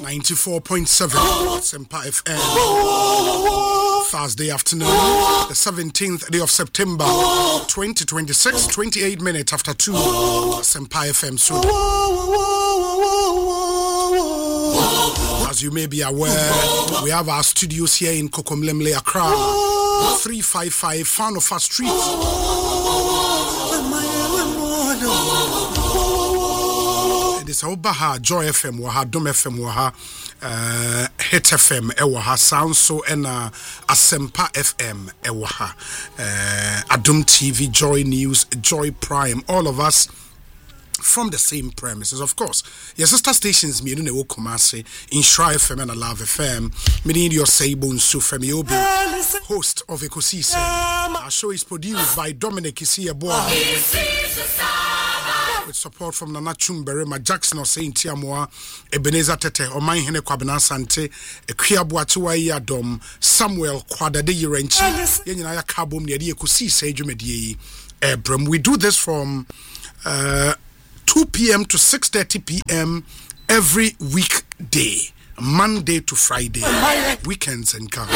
94.7 Sempa FM. Thursday afternoon, the 17th day of September 2026, 28 minutes after 2 Sempa FM. So, as you may be aware, we have our studios here in Kokomlemle, Accra, 355 Fanofa Street. This Obaha Joy FM waha Dom FM waha Hit FM ewaha Sound So and Asempa FM ewaha Adum TV, Joy News, Joy Prime, all of us from the same premises, of course. Your sister stations me no Kumasi, Insura FM and Love FM. Me need your Sable and Sufemi Obi, host of Ekosise. Our show is produced by Dominic Isiaboa, with support from Nana Chumberema, Jackson or Saint Tiamoa, Ebenezer Tete, Oman Hene Kwabena Sante, Ekwiabuatua Yadom, Samuel Kwadade Yerenchi, Yenaya Kabum, Yadi Ekosise Jumedi. We do this from 2 p.m. to 6:30 p.m. every weekday, Monday to Friday, weekends and come.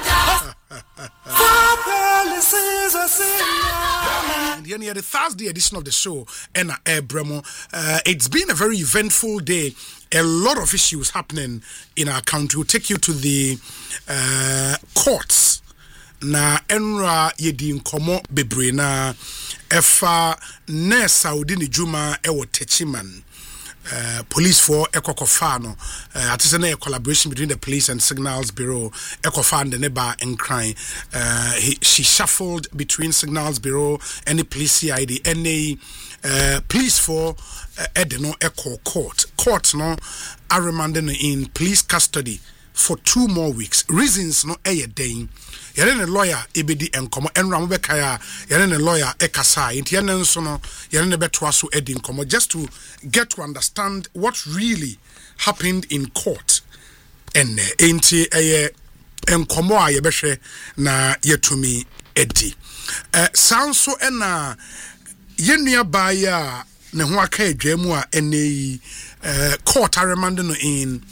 And the Thursday edition of the show, Enna Bremo. It's been a very eventful day. A lot of issues happening in our country. We'll take you to the courts. Na enra yedi nkomo bebre na efa ne Saudi ni juma ewo techiman police for ekokofa no atise na collaboration between the police and signals bureau ekofa and neba and crime she shuffled between signals bureau and the police CID and the police for edeno eco court no are remanded in police custody for 2 more weeks. Reasons no a day. Yere lawyer ebedi enkomo enra mo bekaya yere lawyer ekasa inti yene nso no yere betwa so edi enkomo just to get to understand what really happened in court and inti enkomo a yebehwe na yetumi edi sound so na yenua baya ne ho aka adwamu a ene court remanded no in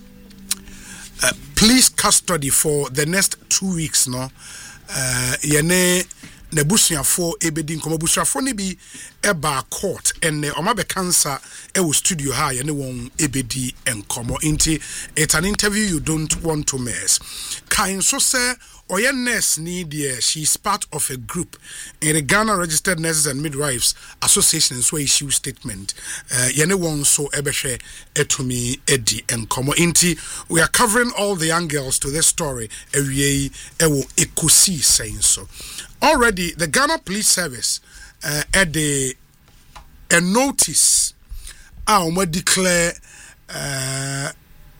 police custody for the next 2 weeks no yene nebusuafo ebedi nkomo busuafo ne bi eba court ene omabe cancer ewo studio ha yene won ebedi enkomo inti it's an interview you don't want to miss. Kain so say Oya nurse need she's part of a group in the Ghana Registered Nurses and Midwives Association, so issue statement. Yene won so ebeshe etumi edi enkomo inti. We are covering all the angles to this story. Ewie ewo ekosi saying so. Already the Ghana Police Service had a notice declare a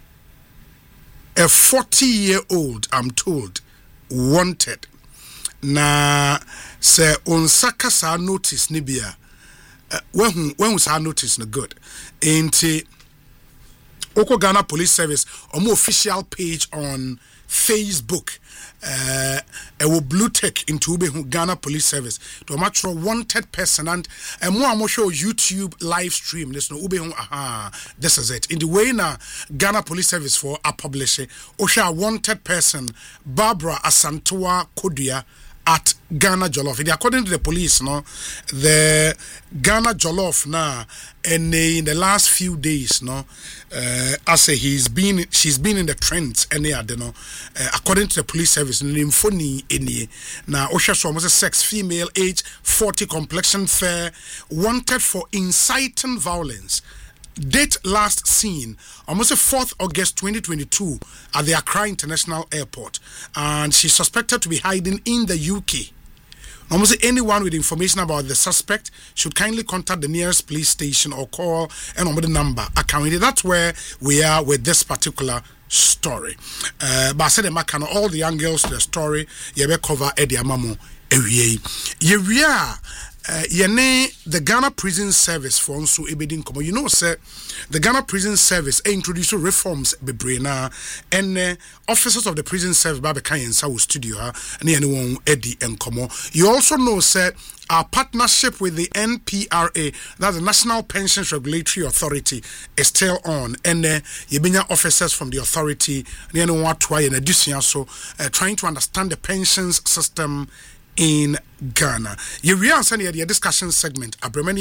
40-year-old, I'm told, wanted. Na se unsaka sa notice nibia when sa notice no good enti Oko Ghana Police Service omo official page on Facebook ewo blue tick into Ghana Police Service to match wanted person and more show YouTube live stream this no this is it in the way na Ghana Police Service for a publisher osha wanted person Barbara Asantua Kodia at Ghana Jollof. According to the police, no, the Ghana Jollof now, and in the last few days, no, I say she's been in the trends, and they are, no, according to the police service, nymphony any now, Osha so almost a sex female, age 40, complexion fair, wanted for inciting violence. Date last seen almost 4th August 2022 at the Accra International Airport, and she's suspected to be hiding in the UK. Almost anyone with information about the suspect should kindly contact the nearest police station or call and the number account. That's where we are with this particular story. But I said all the angles to the story. You cover Eddie Amamo. the Ghana Prison Service for also ebedin komo. You know, sir, the Ghana Prison Service introduced reforms bebrena and officers of the prison service babe kan yensa wo studio ha na anyone Eddie and komo. You also know, sir, our partnership with the NPRA, that's the National Pensions Regulatory Authority, is still on. And yebenya officers from the authority, in addition, so trying to understand the pensions system in Ghana. We are the discussion segment.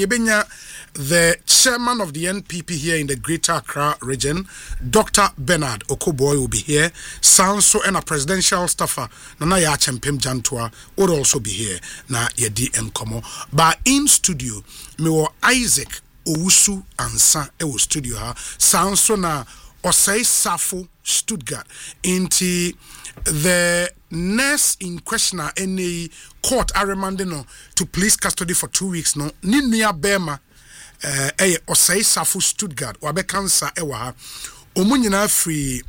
The chairman of the NPP here in the Greater Accra region, Dr. Bernard Okoboy, will be here. Sanso and a presidential staffer, Nana Yachempim Jantua, would also be here. Na Yedi Nkomo. But in studio, me wo Isaac Owusu Ansa ewo studio ha. Sanso na Osei Safo Stuttgart. Inti the nurse in question any court are remanding to police custody for 2 weeks no Ninia Bema Osei Safo Stuttgart wabe cancer ewa ha omunyina free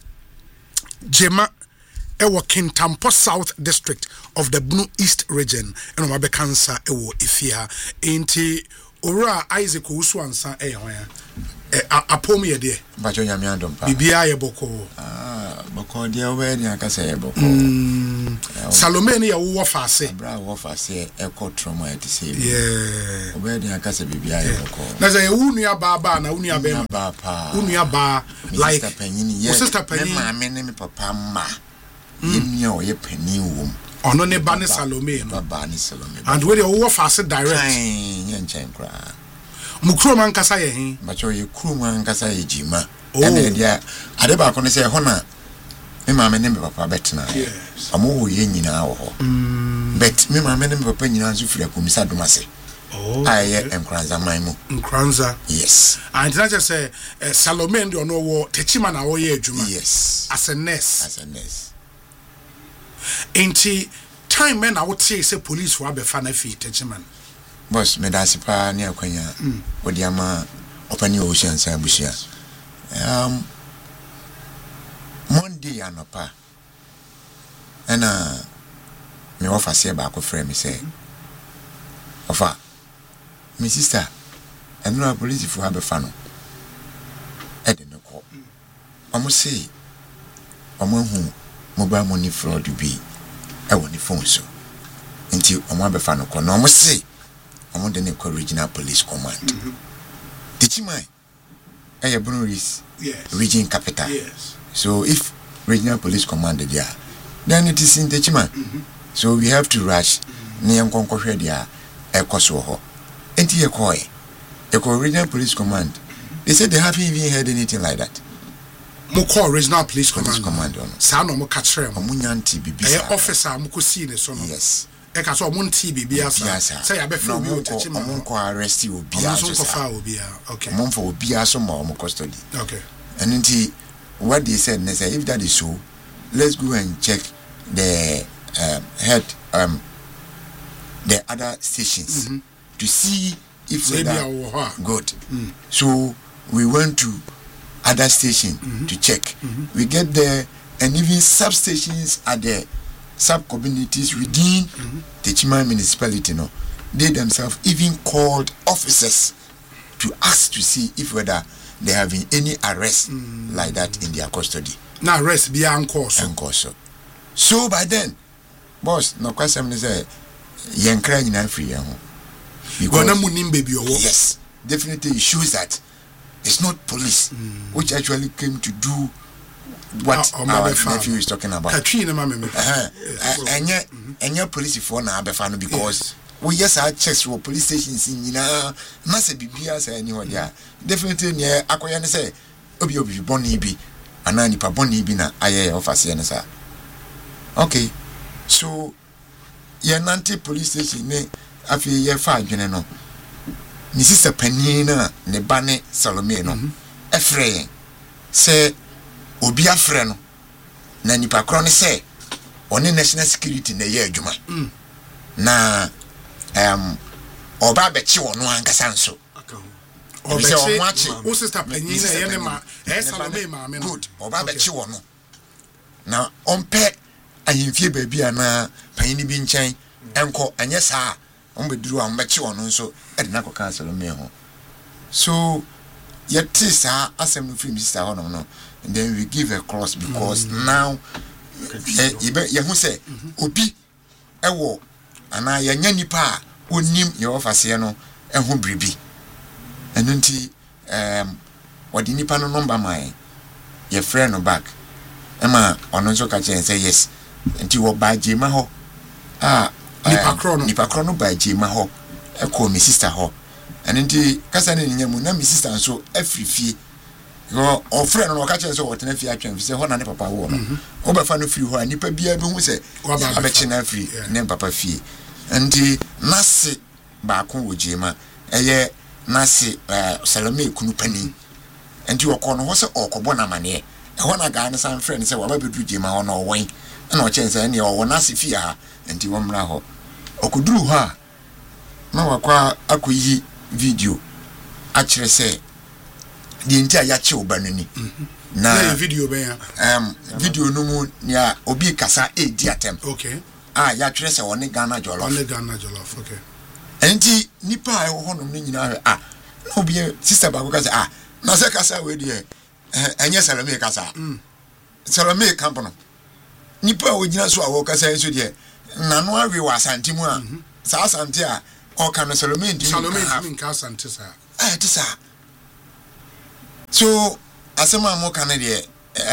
Jema ewa Kintampo South District of the Blue East region and wabe cancer ewo ifia inti Ora Isaac Owusu Ansa apomi ye de bacho nyame adom pa bibia ye boko boko de we ni aka say boko Salome ne ye wo faase bra wo faase e ko trauma e say yeah we ni aka say bibia ye boko na say wu nua ba na wu nua ba ba pa wu nua ba like sister panyin ye sister panyin ma me ne me papa ma ye nua o ye panyin wo ono ne ba ne Salome no ba ne Salome and we dey wo faase direct ye nchen kra mukro man kasa ye hin bacho ye kru man kasa ye jima ene dia ade ba ko ne say hona me ma me ne me papa betena amo wo ye nyina wo ho bet me ma me ne me papa nyina so fira komisa domase aye enkranza manmu enkranza yes and that just say Salome ndi ono wo techima na wo ye adwuma yes as a nurse enti time men na wo tie say police for abefa na fi techima boss me da sipa ne akwanya wodi ama opani ocean san busia Monday anopa ena me offer say ba ko frame me say offer my sister enura police for abefa no e de me ko omo say omo hu mobile money fraud bi e woni phone so nti omo abefa no ko no omo say omo de ne ko regional police command Tichimai Brunoris region capital so if regional police command there then it is in Tichimai so we have to rush ne enkonko hwe dia ekoso ho enti ye ko regional police command they said they haven't even heard anything like that mo call regional police command sa no mo ka kire mo nyanti bibisa officer mo ko see ne so no yes eka so mon TV bia say ya be free obi otachima mon ko arrest obi aso sa okay mon for obi aso mo custody okay and until what they said they say if that is so let's go and check the head the other stations to see if they are good so we went to other station to check we get there and even substations are there sub-communities within the Chima municipality, no, they themselves even called officers to ask to see if whether they have been any arrest like that in their custody. Now arrest beyond course. So by then, boss, no question is yankra in free. Yes, definitely it shows that it's not police which actually came to do what our nephew is talking about. And your police for now because we just had checks for police stations in Nasa BBS anywhere there. Definitely near Akoyan say Obi Bonibi and Nanipa Bonibina Aye of Asianasa. Okay, so Yananti police station after year 5 general. Mrs. Penina Nebane Salomeno Efrain say obi afre no na nipa kro ne se oni national security na ye adwuma na oba bechi wono ankasa nso obechi o sister panyin na ye ne ma Salome ma me no good oba bechi wono na ompe ahimfie baabi ana panyin bi nchen enko anye saa ombeduru a ombechi ono nso e de na koka Salome ho so yet sa asem no film sister ho no and then we give a cross because now ye hu say obi ewo ana ya nya nipa a onim ye ofase no eho bribi enu nti wadi nipa no number mai ye friend no back ema ono nso ka chen say yes nti wo ba jema ho nipa krono ba jema ho e ko mi sister ho enu nti kasa ne nyamu na mi sister nso afrifie go o friend no ka chen so wo tena fie atwen fi say ho na ne papa wo no wo ba fa no free ho a nipa bia bi hu say abechi na free ne papa fie nti nase ba ko wo jema eye nase Salome kunu pani enti wo ko no ho say okobo na mane e ho na ga ne san friend say wo ba bedu jema ho no wen na o chen say ne wo nase fie ha enti wo mra ho okuduru ho a na wakwa akoyi video a kire say di nti a ya che obanani na video be ya video no mu ya obi kasa di atem okay ya kire say woni Ghana jollof okay enti nipa a ho no nyina na obi sister ba ko kasa na se kasa we di enye Salome kasa Salome camp no nipa o nyina so a wo kasa enso di na no awe wa asante mu a sa asante a o kan Salome ndi min ka asante sa tisa so asema mo kan de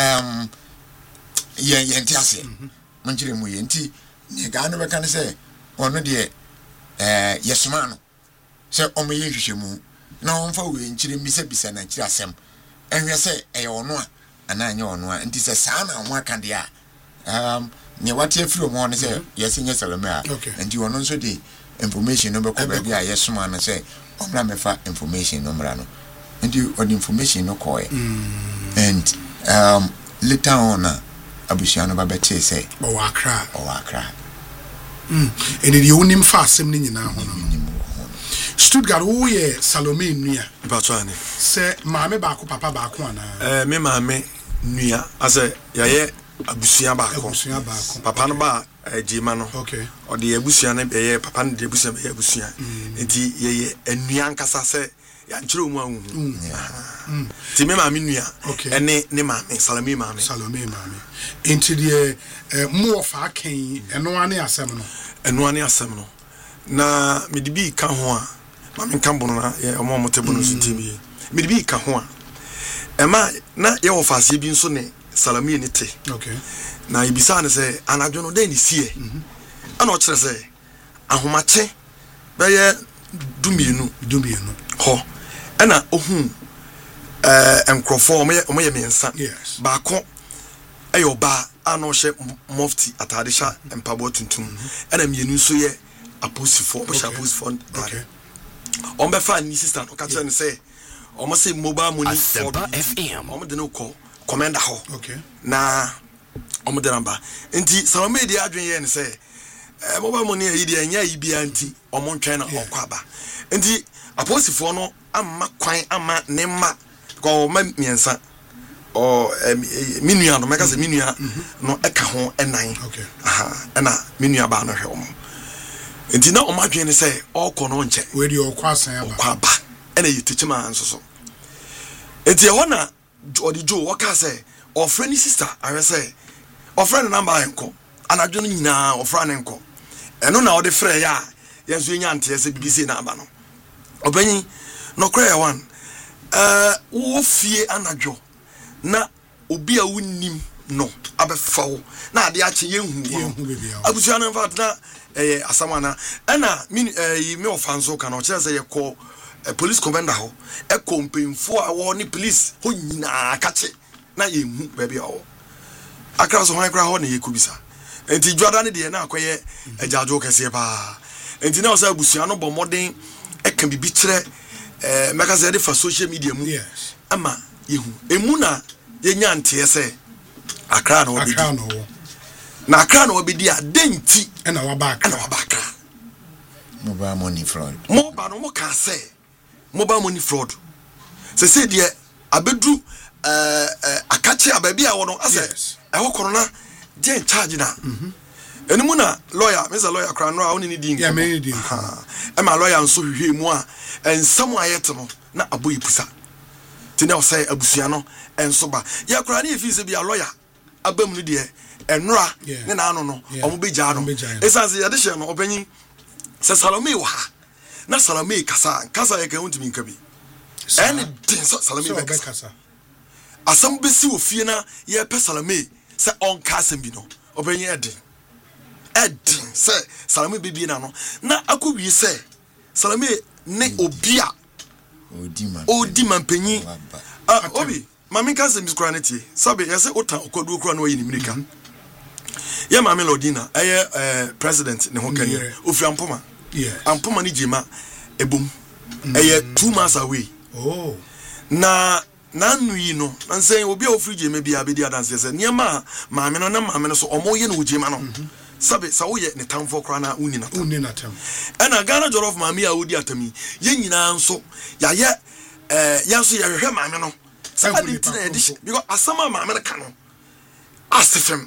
ye nti ase mo nkire mu ye nti ne ga no be kan se ono de yesuma no se o me ye hwehwemu na on fa we nkire bisa na nkire asem enhwe se eye ono a ana anya ono a nti se sa na mo aka de a ne wate afiri mo ne se yesi nye Salome a nti ono nso de information no be ko ba bia yesuma no se omra mefa information no mra no and you on information no call and later on abusiano ba bete say o akra and the onim fa asem ni nyina ho no Stuttgart wo ye Salome nua batwane se maame ba ko papa ba ko ana me maame nua ase yaye abusia ba ko papa no ba jema no okay o de abusia na ye papa no de abusia be abusia enti ye enua nkasa se ya nchiro mu awu ti me maame nua ene ne maame Salome maame enti de mu ofa kan eno ane asem no na me de bi ka ho a maame kan bono na ye omo motebono so timi me de bi ka ho a ema na ye ofa ase bi nso ne Salome ni te okay na ibisa ne se anadwo no de ni sie ana o kire se ahomache be ye dumienu ho ana ohun enkrofo omo ye mensa ba ko ayo ba ano hye mufti atadesha empabo tuntum ana mienu so ye aposifo bo sha aposifo okay on be fa ni sister o ka tell ne say omo say mobile money for FM omo de no call commander ho okay na omo de number enti Salome de adwen ye ne say mobile money e de anya yi bia nti omo ntwen na okwaba enti aposifo no amma kwan amma ne ma ko ma miensa o minua no meka se minua no eka ho enan okay na minua ba no hwe omo enti na omo adwen ne say okọ no nche we di okwasan aba kwaba ena yitichima ansoso enti e hona odi jo waka say o friend sister are say o friend number enko anadwo no nyina o friend enko eno na odi frɛ ya yenso nya ante se BBC na aba no obanyi no kra one wo fie anadwo na obi a wonnim no abefa wo na ade ache yenhu abusu an fact na asamana na me ofanso ka no kire say ye call police commander ho e kompemfo a wo ni police ho nyina akache na yenhu ba bia wo akra so hwan kra ho na ye kubisa enti dwada ne de na akoye ajajo kese pa enti na o say abusu an bo modern e kan bibi kire meka say de fa social media mu ama yehu emu na yenya ntie say akra na obedi na akra na obedi a denti na wabaka mobile money fraud mo ka say mobile money fraud say de abedu akache ababi a wono ase e ho korona de charge na enimu na lawyer Mr. Lawyer kra no a woni ni din me ni din e ma lawyer nso hwehwe mu a ensam ayete no na aboyi pusa tene o say abusua no enso ba ya kura na efi se bia lawyer abam no de enura ne na ano no omo begya no esanse ya de hye no opanyin se Salome wa ha na Salome kasa ye kan untimi nka bi ene din Salome be kasa asam besi ofie na ye pe Salome se on kasa bi no opanyin edin se Salome bebi na no na akowi se Salome ne obia odi man panyin obi mami kasa miskura ne tie sabe ya se otan okodu okura na oyi ni mirika ya mami Lodina president ne ho kan ofi ampoma ampoma ni jema ebom 2 months away na nu yi no nse obi a ofri jema bia be di adanse se niam mami no na mami no so omoye no jema no sabe sa wo ye ne tamfo kra na uni na tam ena Ghana jollof mami a odi atami ye nyina nso ya ye yanso ya hwehwe mami no sa adintina edition because asama mami no ka no asefem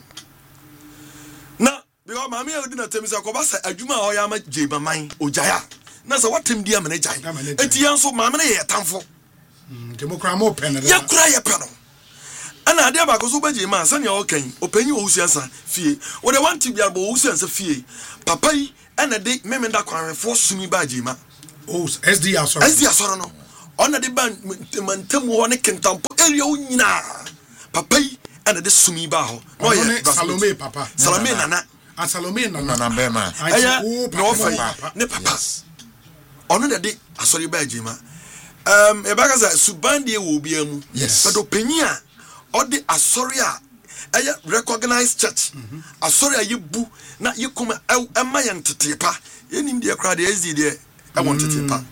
na because mami a odi na tam se akoba sa adwuma a oyama jeba man ojaya na sa watem dia mane jai eti yanso mami no ye tamfo demokra mo pen ya kura ye pen no ana ade ba ko so baje ma sanya okan opanyi owusiansa fie wo de want bia bo owusiansa fie papa yi ana de memenda kwanrefo sumi baje ma SD asoro no ona de ban mantam ho ne kentampo area unyina papa yi ana de sumi ba ho no ye Salome papa Salome nana Salome nana be ma aya no fa ne papa ona de asori baje ma e ba ka za subande wo bia mu but opanyia odi asori a aya recognized church asori a yebu na yekoma ema ye ntetepa yenim de kra de SD de e won tetepa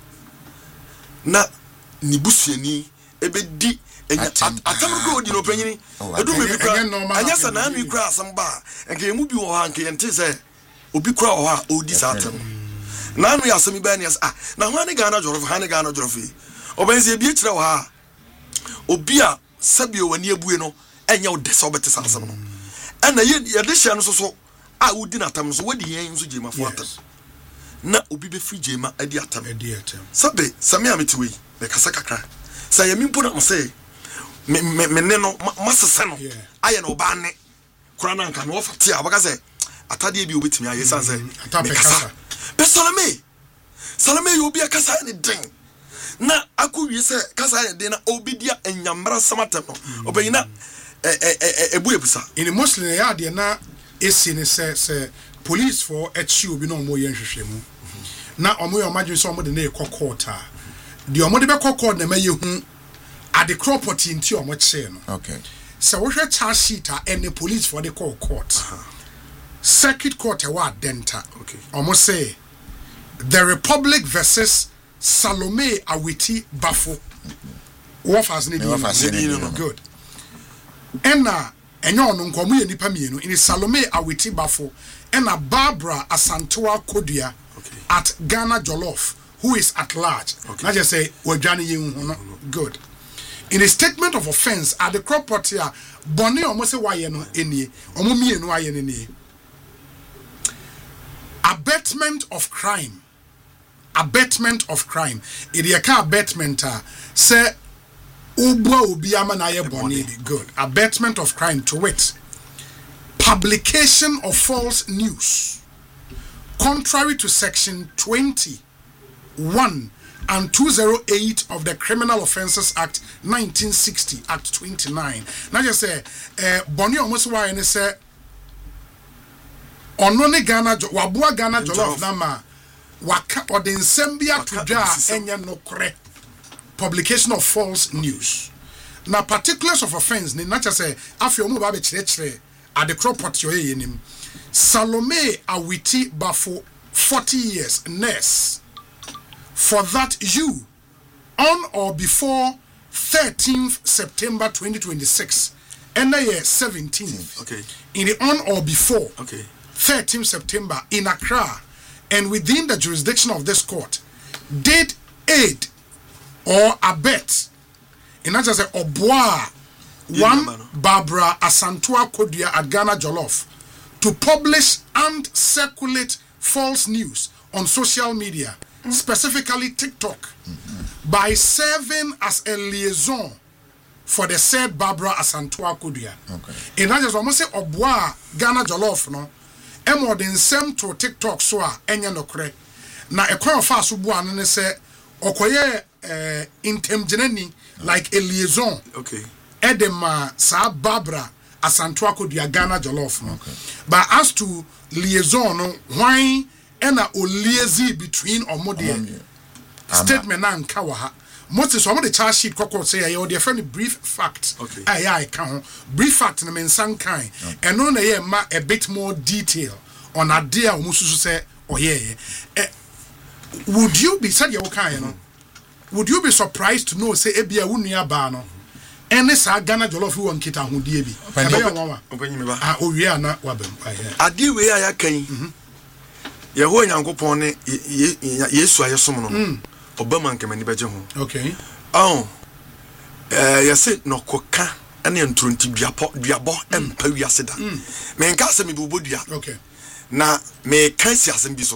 na ni busuani ebedi atamro odi no panyini edu me bikra anya sa na anu kra asamba enke yemu bi wo ha enke yente se obi kra wo ha odi sa atam na anu ya asami ba ni na ho ani Ghana jorof ha ni Ghana jorof obenze bi kira wo ha obi a sabio wani ebue no enya wo de so bete sansam no ana ye de hye no so a wodi na atam so wodi yen so jema fo atam na obi be free jema adi atam sabe sami ametiwe be kasa kakra sa ya mimpo na mo say me ne no masese no aye no ba ne kura na nka no ofate a baka say atade bi obetimi aye sanse be kasa be Salome yo bi akasa ne den na akuwie se kasa ne den na obidia enyamra samatem no obeyina ebu ebusa in the Muslim ya de na esi ne se police for echi obi no mo ye nhwehwemu na omo yo madwe so omo de na ekokota de omo de be kokot na maye hu ade property nti omo che no okay so wo hwe charge sheet and the police for the court circuit court wa denta okay omo say the Republic versus Salome Awiti Bafo what has need good ena enyo no nkomo ye nipa mienu in Salome Awiti Bafo ena Barbara Asantewa Kodua at Ghana Jollof who is at large na just say wadwane ye hu no good in a statement of offense at the property boni omo se waye no enie omo mienu aye ne nie abetment of crime it ya ka abetment say ubwa obi ama na ye boni good abetment of crime to wit publication of false news contrary to section 21 and 208 of the Criminal Offences Act 1960 Act 29 na just say boni almost why and say ono ne Ghana waboa Ghana Jollof na ma waka ode nsembia tudwa enya nokre publication of false news na particulars of offense ni na just say afio mu ba be kire at the property oye nim Salome Awiti Bafo 40 years nurse for that you on or before 13th September 2026 and the year 17th okay in the on or before okay 13th September in Accra and within the jurisdiction of this court did aid or abet in that say oboa one Barbara Asantewa Kodua at Ghana Jollof to publish and circulate false news on social media specifically TikTok, by serving as a liaison for the said Barbara Asantua Kudia. Okay. In others, almost say Obwa Ghana Jollof no. Emo den sem to TikTok so a enya no kre. Na ekwan fa so bua no ne se okoye intermediary like a liaison. Okay. Edema sa Barbara Asantua Kudia Ghana Jollof no. Okay. But as to liaison no, why ena o liaison between omode statement na nka wa ha. Most of the charge sheet kokko say you dey friend brief facts. Okay. I can brief fact na men san kan. And no na ye ma a bit more detail on idea omususu say oye. Would you be said you kan no? Would you be surprised to know say ebia wo nua ba no? Ene sa Ghana jollof won kita ho die bi. Ebe ye won wa. Opanyi ba. Ah owie ana wabam. Ade we ya kan. Ye ho Nyankopon ne Yesu ayesom no. Obama nkemani beje ho. Okay. Oh. Yesi no koka ene ntronti duabo empa wiase da. Me nka se me bi obodua. Okay. Na me kan si asem bi so.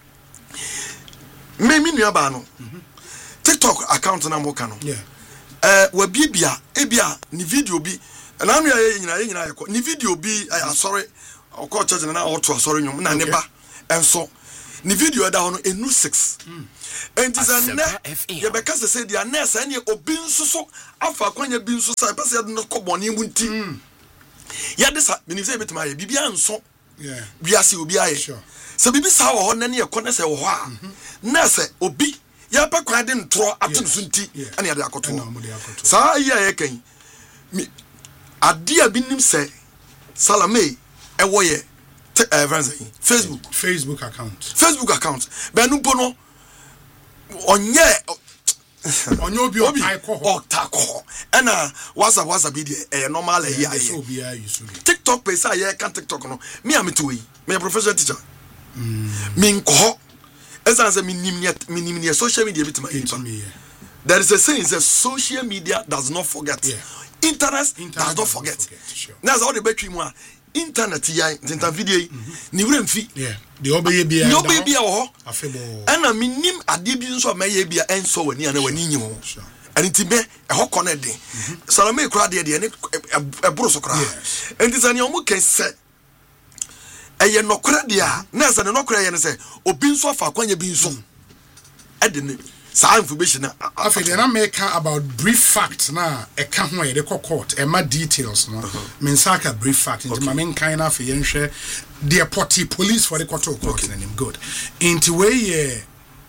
Me nua ba no. TikTok account na mo ka no. Yeah. Wa bibia ebia ni video bi na anu ya nyina yakọ ni video bi asori okọ church na auto asori nyom na ne ba enso ni video da ho no enu 6 enti na ye be ka se dia na esa ne obi nsoso afa kwanya bi nso sa pese ya no koboni mu nti ya de sa meni se betuma ye bibia nso yeah biase obi aye se bibi sa wo ho na ne ye kọ na se wo ho a na se obi ya pa kwa de ntro ato so nti ane ya de akoto sa iya ye kan mi adia binim se Salame ewo ye Facebook account benu bono onye obi otako ena WhatsApp bi de normal here TikTok page say ye kan TikTok no me am to we me professional teacher min ko as a minim social media bit my there is a saying that social media does not forget. Internet does not forget. Sure. That's all the battery mu internet ya internet video ni wura mfi the obey bia no baby ho afebo ana minim ade bi nso ma ye bia enso wani ana wani nyi ho ani tibe e ho connect den Salome kura de ne eboro so kura enti ne omo kese eye nokura de a na se ne nokura ye ne se obi nso afa kwanya bi nso ede ne sa information after na make about brief facts na e ka ho e de court e ma details no men saka brief fact into ma men kind of yenhwe the party police for the court and him good into way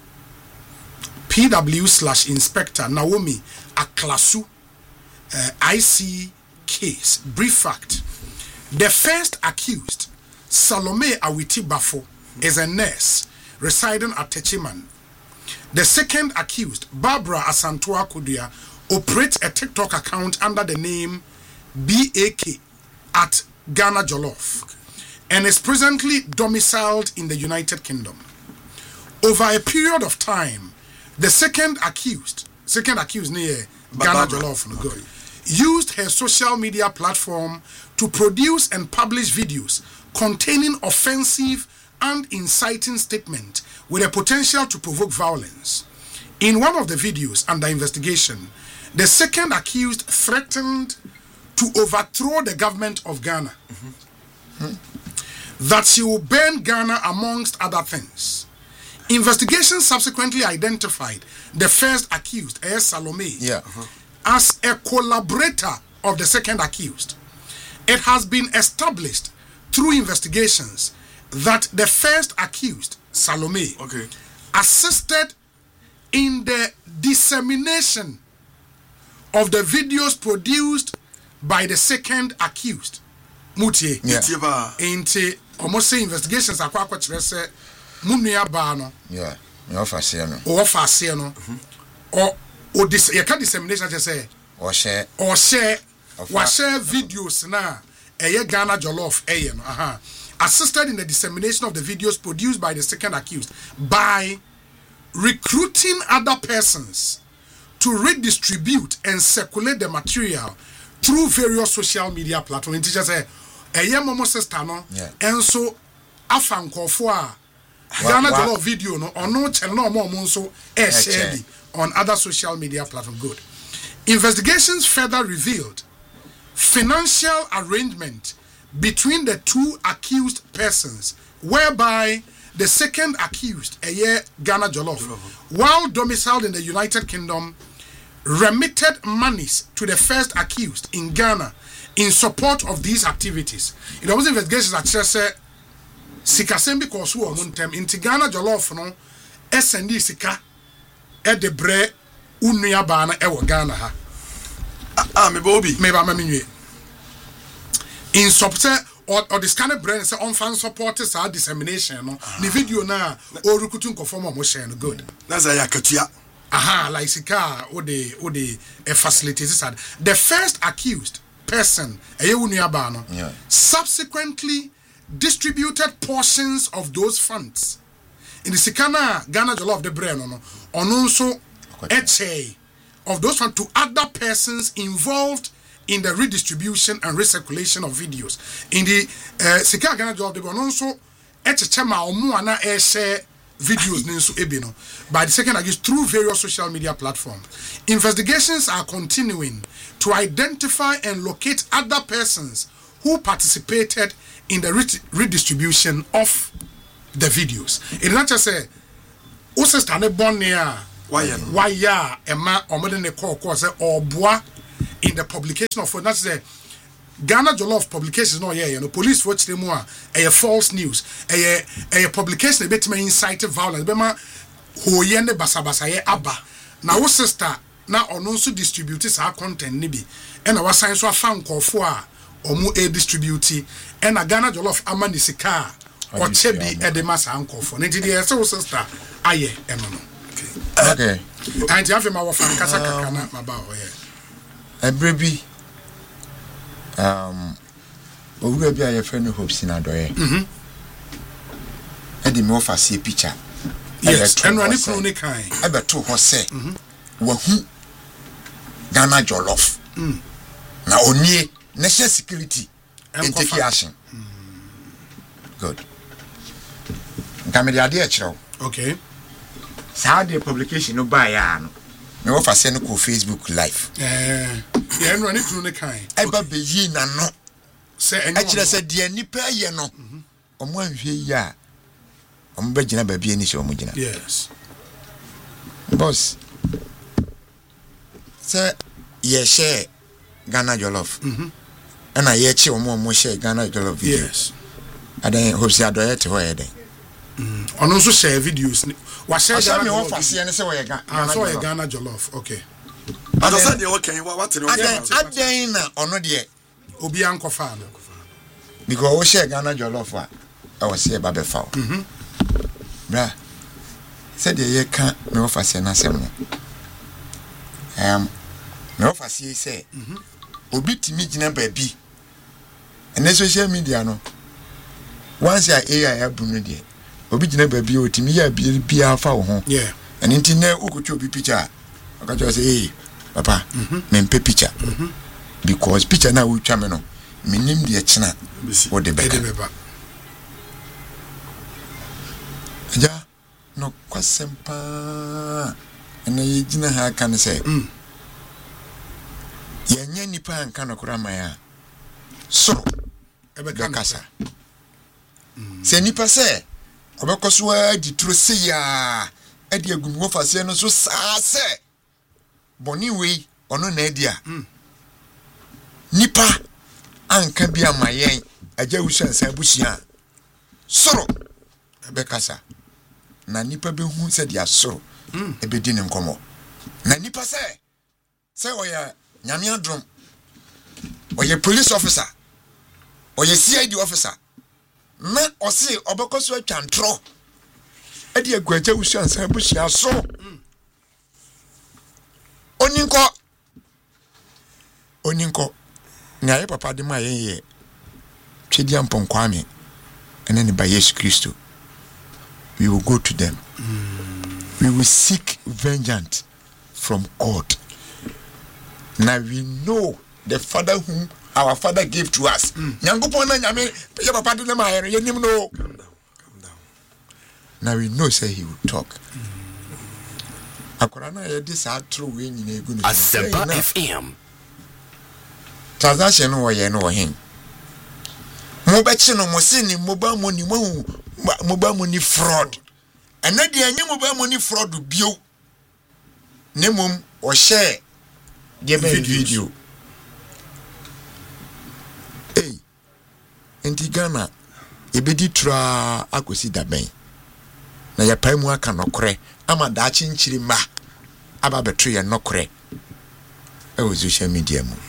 PW/inspector Naomi Aklasu IC case brief fact the first accused Salome Awiti Bafo is a nurse residing at Techiman. The second accused, Barbara Asantua Kudia, operates a TikTok account under the name BAK at Ghana Jollof and is presently domiciled in the United Kingdom. Over a period of time, the second accused near Ghana Jollof used her social media platform to produce and publish videos containing offensive and inciting statements with a potential to provoke violence. In one of the videos under investigation, the second accused threatened to overthrow the government of Ghana. That she will burn Ghana amongst other things. Investigation subsequently identified the first accused, Salome, as a collaborator of the second accused. It has been established through investigations that the first accused, Salome, assisted in the dissemination of the videos produced by the second accused. Mutie. Into almost say investigations are quite say Munia Bano. Yeah. Or this you can dissemination just say or share videos na Ghana Jollof assisted in the dissemination of the videos produced by the second accused by recruiting other persons to redistribute and circulate the material through various social media platforms. Teacher say momo sister no and so afankofo Ghana Jollof video no ono channel no mo so share on other social media platforms. Good. Investigations further revealed financial arrangement between the two accused persons, whereby the second accused, Ghana Jollof, while domiciled in the United Kingdom, remitted monies to the first accused in Ghana in support of these activities. In those investigations, I just said, Sika Sembi Kosu or Muntem, in Ghana Jollof, no, SND Sika, the bre, Unia Bana, Ewa Ghana ha. Me Bobby. Me ba me in support or this kind of brand say on fan supporters are dissemination no the video na o rukutu conform mo share no good that's a yakatua like sika o the facilities the first accused person subsequently distributed portions of those funds in the sikana Ghana Jollof the brand no also of those funds to other persons involved in the redistribution and recirculation of videos. In the Sika Ghana Jollof, they were also share videos by the second accused through various social media platforms. Investigations are continuing to identify and locate other persons who participated in the redistribution of the videos. It not just say, "Ose stand born near why ya Emma or modern call or bois." In the publication of that's the Ghana Jollof publications no police watch them more a false news a publication a bit me incited violence bema ho ye ne basabasa ye aba na wo sister na ono nso distribute sa content ni bi e na wasan so afa nkofo a omu e distribute e na Ghana Jollof amani sika o chebi e de masa nkofo ne ndi e se wo sister aye eno no okay and you have my wa fan kasa kaka na maba o ye Ebrebi owura bi aye friend Hope Sinadoye edi me offer see picture yes and run it ne kan abeto ho se wahu Ghana Jollof na onie national security and take action good nkamedi ade e kire okay saa de publication no ba ya no me offer say no ko Facebook live yeah no ani tunu ne kan eba be yi na no say enyo akire say de nipa ye no omo anhwe yi a omo be gina ba bi ani se omo gina yes boss say ye share Ghana Jollof ana ye chi omo share Ghana Jollof video yes adan Hope Sinadoye te ho ye den ono nso share videos wa share Ghana Jollof office ne say we Ghana Jollof okay I said they okay what adan na ono de obi ankofa no because we share Ghana Jollof I was here ba be fa bra said ye can me office na sem no me office say obi timi gina ba bi and social media no once ya AI abunu de obi gina ba bi otimi ya bi afa wo ho yeah and internet ukutwa obi picture akacho say hey papa me mpe picture because picture na wutwa me no menim de china wo de beka ja no kwasempa ena yigina ha kan say yenya nipa anka no kura maya soro ebe kasa se nipa se obekoso adi tro se ya adi agum wo fase no so sa se boni we ono na adia nipa anka bia mayen agya wusan sa busia soro ebe kasa na nipa be hu se dia soro ebe di ne nkomo na nipa se oya nyame adrom oya police officer oya CID officer na osi obekoso atwantro edi agwaja wusan sa busia so oninko ngaye papa de ma ye twedi ampon kwame ene ne ba Yesu Kristo we will go to them we will seek vengeance from God. Now we know the Father whom our Father gave to us. Nyangopon na nyame ye papa de ma ye nim no. Calm down. Now we know say he will talk. Akwara na ye di sa true we nyina egu ni. Asempa FM. Transaction no ye no hin. Mo be chi no mo se ni mobile money mobile money fraud. And na dia anya mobile money fraud bio. Nemum o share the video. Hey, enti Ghana ebedi tra akosi da ben. Na ya pai mu aka nokore ama da chinchiri ma aba betwe ye nokore. E wo social media mu.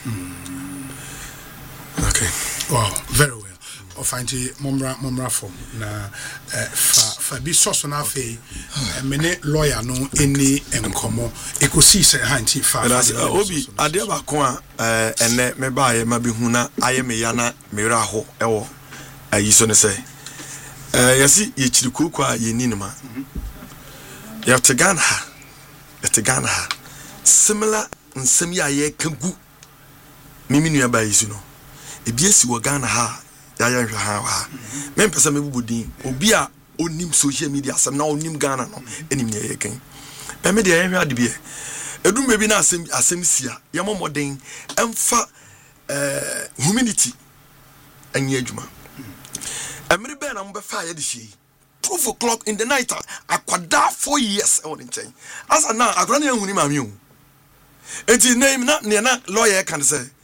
Okay. Wow, very well. Ofanti momra form na fa bi soso na fe mene lawyer no eni enkomo ekosi se hanti fa obi ade ba ko a ene me ba ye ma bi hu na aye me ya na me ra ho ewo ayi so ne se yesi ye chiri koku a ye ni nima ya tegana ha similar nsem ya ye kagu mimi nua ba yi su no ebi esi wo Ghana ha ya hwe ha me mpesa me bubudin obi a onim social media asem na onim Ghana no enim ne ye kan be me de ya hwe ade bi edum be bi na asem sia ye momoden emfa humility anye adwuma emre be na mo be fa ye de hye 12 o'clock in the night akwada 4 years e won chen asa na akwada na huni ma mi o enti name na lawyer kan say